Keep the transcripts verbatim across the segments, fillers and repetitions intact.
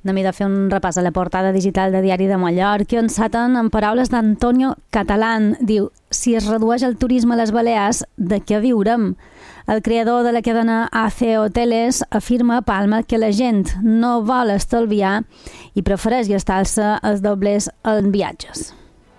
Anem a fer un repàs a la portada digital de Diari de Mallorca, on s'aten en paraules d'Antonio Catalán. Diu, si es redueix el turisme a les Balears, de què viurem? El creador de la cadena A C Hoteles afirma a Palma que la gent no vol estalviar i prefereix gastar-se els doblers en viatges.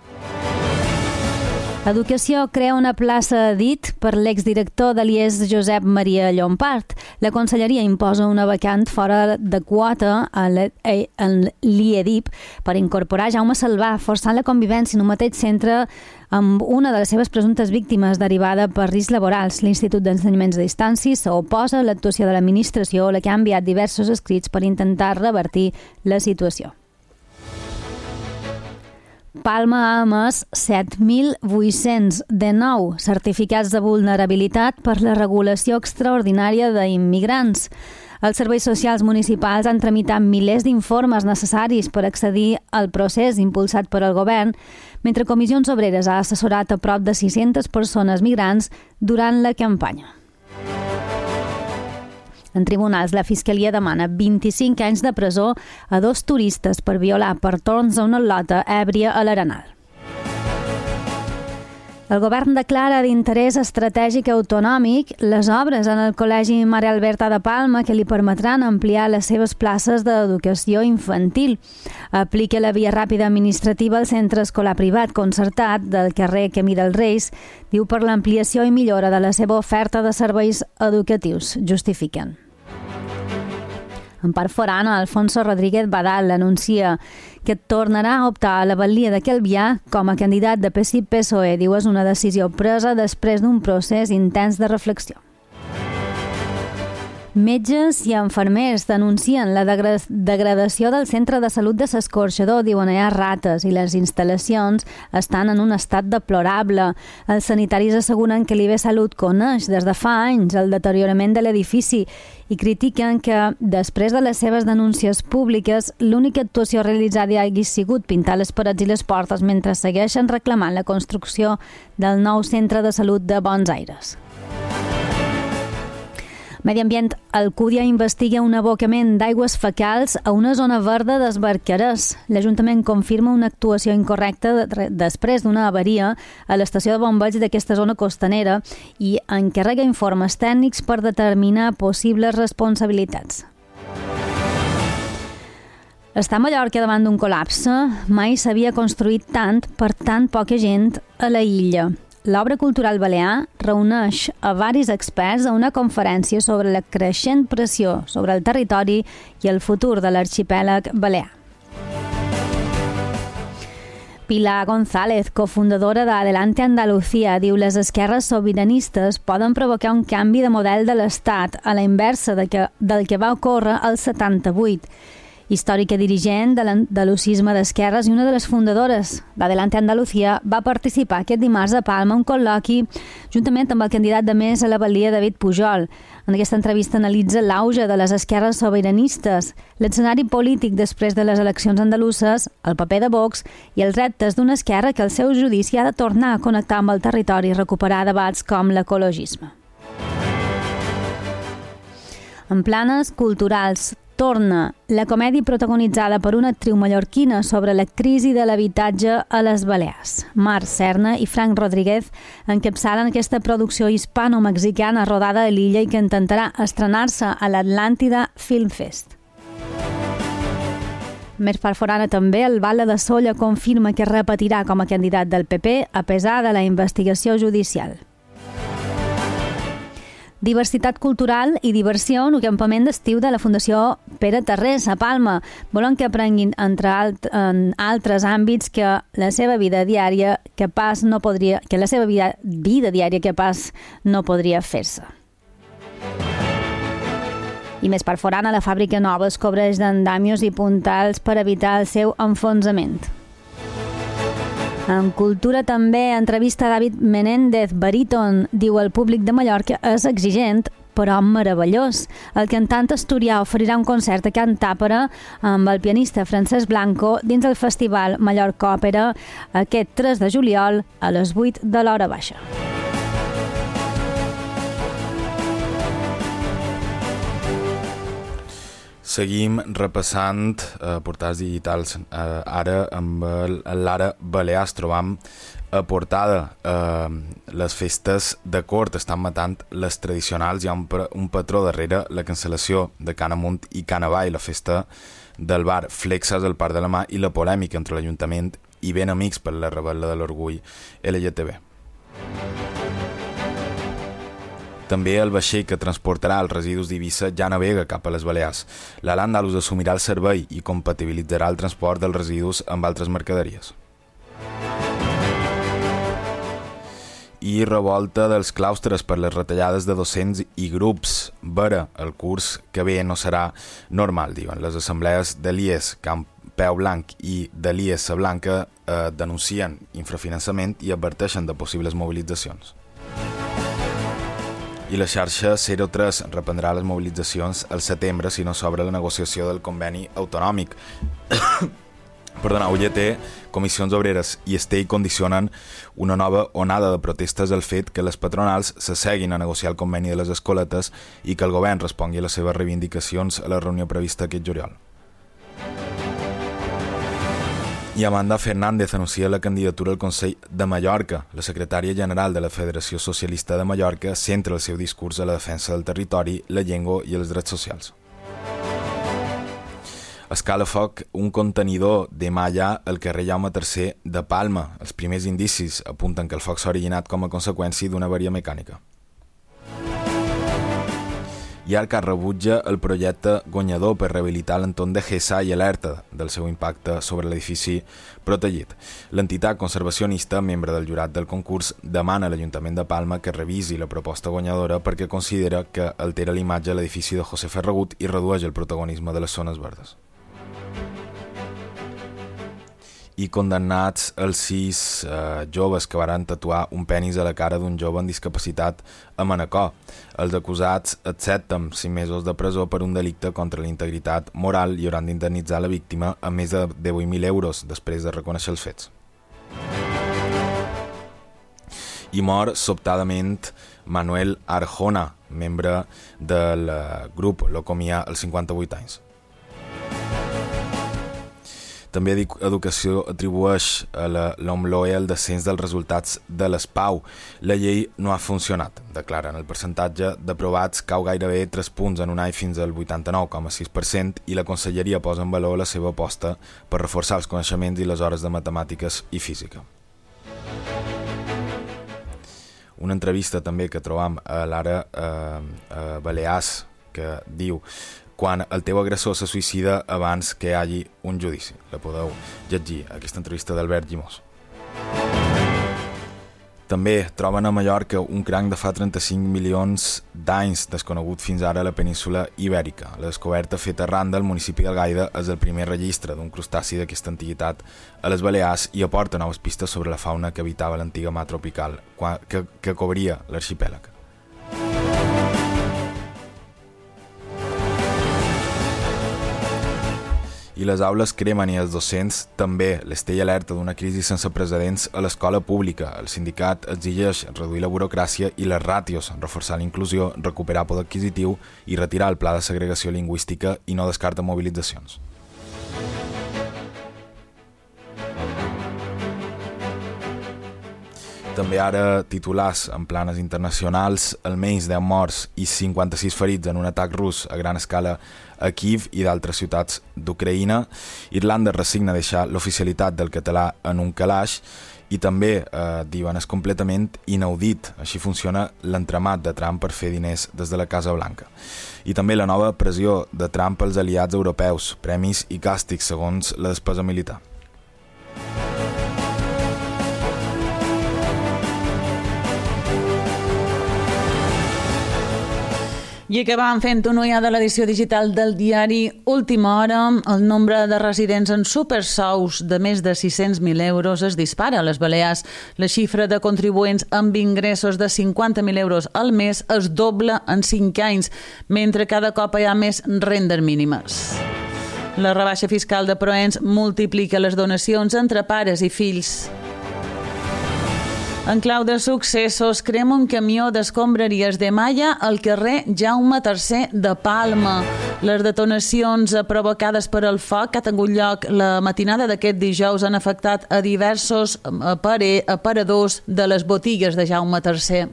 Educació crea una plaça a dit per l'exdirector de l'I E S Josep Maria Llompart. La Conselleria imposa una vacant fora de quota en l'I E D I P per incorporar Jaume Salvà, forçant la convivència en un mateix centre amb una de les seves presumptes víctimes derivada per riscs laborals. L'Institut d'Ensenyaments a Distància s'oposa a l'actuació de l'administració, la que ha enviat diversos escrits per intentar revertir la situació. Palma ha emès set mil vuit-cents dinou certificats de vulnerabilitat per la regulació extraordinària d'immigrants. Els serveis socials municipals han tramitat milers d'informes necessaris per accedir al procés impulsat per el govern, mentre Comissions Obreres ha assessorat a prop de sis-centes persones migrants durant la campanya. En tribunals, la Fiscalia demana vint-i-cinc anys de presó a dos turistes per violar per torns a una lota èbria a l'Arenal. El govern declara d'interès estratègic autonòmic les obres en el Col·legi Mare Alberta de Palma que li permetran ampliar les seves places d'educació infantil. Aplica la via ràpida administrativa al centre escolar privat concertat del carrer Camí dels Reis, diu per l'ampliació i millora de la seva oferta de serveis educatius, justifiquen. En part forana, Alfonso Rodríguez Badal anuncia que tornarà a optar a la batllia de Calvià com a candidat de P S I P P S O E. Diu és una decisió presa després d'un procés intens de reflexió. Metges i infermers denuncien la degradació del centre de salut de s'Escorxador. Diuen hi ha rates i les instal·lacions estan en un estat deplorable. Els sanitaris asseguren que l'I B Salut coneix des de fa anys el deteriorament de l'edifici i critiquen que, després de les seves denúncies públiques, l'única actuació realitzada hagi sigut pintar les parets i les portes mentre segueixen reclamant la construcció del nou centre de salut de Bons Aires. Medi Ambient, Alcúdia investiga un abocament d'aigües fecals a una zona verda d'Esbarcarès. L'Ajuntament confirma una actuació incorrecta després d'una avaria a l'estació de bombeig d'aquesta zona costanera i encarrega informes tècnics per determinar possibles responsabilitats. Està a Mallorca davant d'un col·lapse. Mai s'havia construït tant per tan poca gent a la illa. L'Obra Cultural Balear reuneix a varis experts a una conferència sobre la creixent pressió sobre el territori i el futur de l'arxipèlag balear. Pilar González, cofundadora d'Adelante Andalucía, diu les esquerres sobiranistes poden provocar un canvi de model de l'Estat a la inversa de que, del que va ocórrer al setanta-vuit. Històrica dirigent de l'andalusisme d'esquerres i una de les fundadores d'Adelante Andalucía, va participar aquest dimarts a Palma un col·loqui juntament amb el candidat de Més a la batllia David Pujol. En aquesta entrevista analitza l'auge de les esquerres sobiranistes, l'escenari polític després de les eleccions andaluses, el paper de Vox i els reptes d'una esquerra que al seu judici ha de tornar a connectar amb el territori i recuperar debats com l'ecologisme. En planes culturals, torna la comèdia protagonitzada per una actriu mallorquina sobre la crisi de l'habitatge a les Balears. Marc Serna i Frank Rodríguez encapçalen aquesta producció hispano-mexicana rodada a l'illa i que intentarà estrenar-se a l'Atlàntida Film Fest. Més part forana també, el Bala de Solla confirma que repetirà com a candidat del P P a pesar de la investigació judicial. Diversitat cultural i diversió en un campament d'estiu de la Fundació Pere Tarrés a Palma. Volen que aprenguin entre alt, en altres àmbits que la seva vida diària que pas no podria, que la seva vida, vida diària que pas no podria fer-se. I més per forana, la fàbrica nova es cobreix d'andamios i puntals per evitar el seu enfonsament. En cultura també, entrevista a David Menéndez, baríton, diu el públic de Mallorca és exigent, però meravellós. El cantant asturià oferirà un concert a Can Tàpera amb el pianista Francesc Blanco dins el festival Mallorca Òpera aquest tres de juliol a les vuit de l'hora baixa. Seguim repassant eh, portades digitals. Eh, ara amb l'Ara Balears trobam a portada eh, les festes de cort estan matant les tradicionals. Hi ha un, un patró darrere, la cancel·lació de Can Amunt i Can Avall, la festa del bar Flexas al Parc de la Mà i la polèmica entre l'Ajuntament i Ben Amics per la rebel·la de l'orgull L G T B. També el vaixell que transportarà els residus d'Eivissa ja navega cap a les Balears. L'Alt Andalus assumirà el servei i compatibilitzarà el transport dels residus amb altres mercaderies. I revolta dels claustres per les retallades de docents i grups. Vera, el curs que ve no serà normal, diuen. Les assemblees de l'I E S Camp Peu Blanc i de l'I E S Blanca eh, denuncien infrafinançament i adverteixen de possibles mobilitzacions. I la xarxa zero tres reprendrà les mobilitzacions al setembre si no s'obre la negociació del conveni autonòmic. Perdona, U G T, Comissions Obreres i Estei condicionen una nova onada de protestes al fet que les patronals s'asseguin a negociar el conveni de les escoletes i que el govern respongui a les seves reivindicacions a la reunió prevista aquest juliol. I Amanda Fernández anuncia la candidatura al Consell de Mallorca. La secretària general de la Federació Socialista de Mallorca centra el seu discurs a la defensa del territori, la llengua i els drets socials. Escala foc un contenidor de malla al carrer Jaume tercer de Palma. Els primers indicis apunten que el foc s'ha originat com a conseqüència d'una avaria mecànica. I Arca rebutja el projecte guanyador per rehabilitar l'entorn de Gessa i alerta del seu impacte sobre l'edifici protegit. L'entitat conservacionista, membre del jurat del concurs, demana a l'Ajuntament de Palma que revisi la proposta guanyadora perquè considera que altera l'imatge de l'edifici de José Ferragut i redueix el protagonisme de les zones verdes. I condemnats els sis eh, joves que varen tatuar un penis a la cara d'un jove amb discapacitat a Manacor. Els acusats accepten cinc mesos de presó per un delicte contra la integritat moral i hauran d'indemnitzar la víctima amb més de divuit mil euros després de reconèixer els fets. I mor sobtadament Manuel Arjona, membre del grup Locomia, als cinquanta-vuit anys. També Educació atribueix a la LOMLOE el descens dels resultats de les Pau. La llei no ha funcionat, declaren. El percentatge d'aprovats cau gairebé tres punts en un any fins al vuitanta-nou coma sis per cent i la Conselleria posa en valor la seva aposta per reforçar els coneixements i les hores de matemàtiques i física. Una entrevista també que trobam a l'Ara eh, a Balears que diu: quan el teu agressor se suïcida abans que hi hagi un judici. La podeu llegir, aquesta entrevista d'Albert Llimós. També troben a Mallorca un cranc de fa trenta-cinc milions d'anys desconegut fins ara a la península Ibèrica. La descoberta feta arran del municipi d'Algaida és el primer registre d'un crustaci d'aquesta antiguitat a les Balears i aporta noves pistes sobre la fauna que habitava l'antiga mà tropical que, que cobria l'arxipèlag. I les aules cremen i els docents també. L'Estell alerta d'una crisi sense precedents a l'escola pública. El sindicat exigeix reduir la burocràcia i les ràtios, reforçar la inclusió, recuperar poder adquisitiu i retirar el pla de segregació lingüística i no descarta mobilitzacions. També ara titulars en planes internacionals, almenys deu morts i cinquanta-sis ferits en un atac rus a gran escala a Kiev i d'altres ciutats d'Ucraïna. Irlanda resigna deixar l'oficialitat del català en un calaix i també, eh, diuen, és completament inaudit. Així funciona l'entramat de Trump per fer diners des de la Casa Blanca. I també la nova pressió de Trump als aliats europeus, premis i càstigs segons la despesa militar. I acabàvem fent una ullada a l'edició digital del diari Última Hora. El nombre de residents en supersous de més de sis-cents mil euros es dispara a les Balears. La xifra de contribuents amb ingressos de cinquanta mil euros al mes es dobla en cinc anys, mentre cada cop hi ha més rendes mínimes. La rebaixa fiscal de Proens multiplica les donacions entre pares i fills. En clau de successos, crema un camió d'escombraries de malla al carrer Jaume tercer de Palma. Les detonacions provocades per el foc que ha tingut lloc la matinada d'aquest dijous han afectat a diversos aparadors de les botigues de Jaume tercer.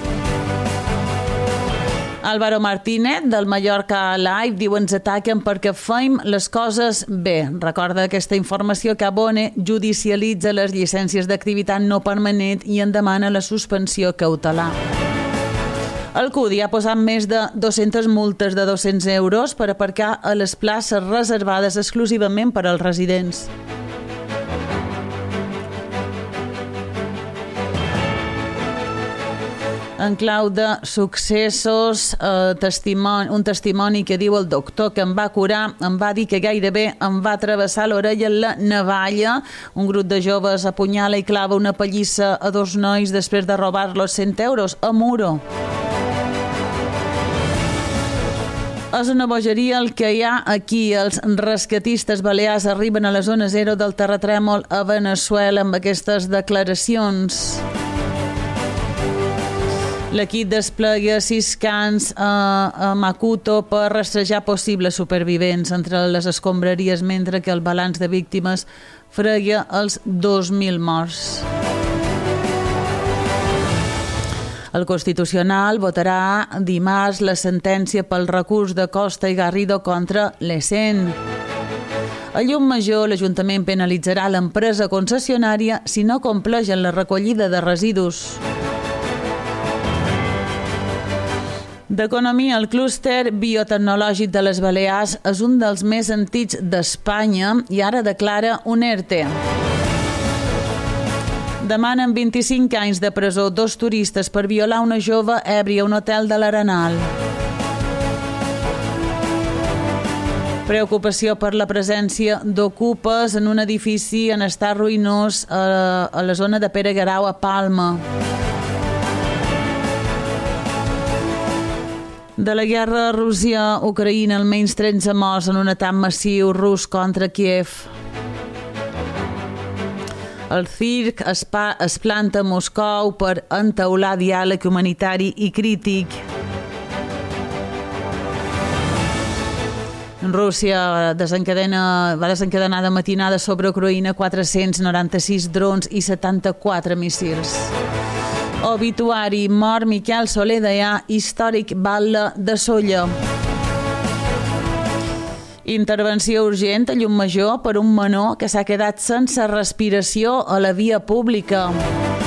Álvaro Martínez, del Mallorca Live, diu: ens ataquen perquè feim les coses bé. Recorda aquesta informació que Abone judicialitza les llicències d'activitat no permanent i en demana la suspensió cautelar. El C U D I ha posat més de dues-centes multes de dos-cents euros per aparcar a les places reservades exclusivament per als residents. En clau de successos, eh, testimoni, un testimoni que diu: el doctor que em va curar em va dir que gairebé em va travessar l'orella la navalla. Un grup de joves apunyala i clava una pallissa a dos nois després de robar-los cent euros a Muro. És una bogeria el que hi ha aquí. Els rescatistes balears arriben a la zona zero del terratrèmol a Veneçuela amb aquestes declaracions. L'equip desplega sis cans a, a Makuto per rastrejar possibles supervivents entre les escombraries, mentre que el balanç de víctimes frega els dos mil morts. El Constitucional votarà dimarts la sentència pel recurs de Costa i Garrido contra l'E S E N. A Llucmajor, l'Ajuntament penalitzarà l'empresa concessionària si no compleix en la recollida de residus. D'economia, el clúster biotecnològic de les Balears és un dels més antics d'Espanya i ara declara un ERTE. Demanen vint-i-cinc anys de presó dos turistes per violar una jove èbria a un hotel de l'Arenal. Preocupació per la presència d'ocupes en un edifici en estat ruïnós a, a la zona de Pere Guerau a Palma. De la guerra Rússia-Ucraïna, almenys tretze morts en un atac massiu rus contra Kiev. El circ es, pa, es planta a Moscou per entaular diàleg humanitari i crític. Rússia desencadena, va desencadenar de matinada sobre Ucraïna quatre-cents noranta-sis drons i setanta-quatre míssils. Obituari: mort Miquel Soler Deià, històric batlle de Sóller. Intervenció urgent a Llucmajor per un menor que s'ha quedat sense respiració a la via pública.